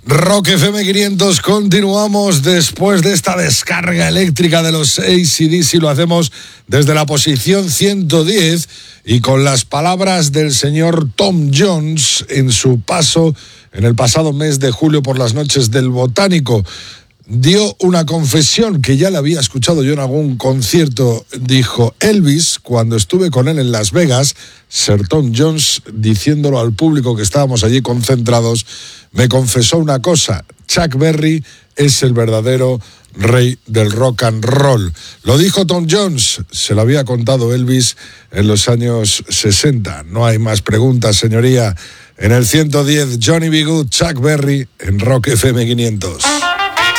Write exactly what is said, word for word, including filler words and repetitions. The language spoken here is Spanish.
Rock F M quinientos, continuamos después de esta descarga eléctrica de los A C D C. Lo hacemos desde la posición ciento diez y con las palabras del señor Tom Jones en su paso en el pasado mes de julio por las noches del Botánico. Dio una confesión que ya la había escuchado yo en algún concierto. Dijo: Elvis, cuando estuve con él en Las Vegas, Sir Tom Jones, diciéndolo al público que estábamos allí concentrados, me confesó una cosa: Chuck Berry es el verdadero rey del rock and roll. Lo dijo Tom Jones, se lo había contado Elvis en los años sesenta. No hay más preguntas, señoría. En el ciento diez, Johnny B. Good, Chuck Berry, en Rock F M quinientos.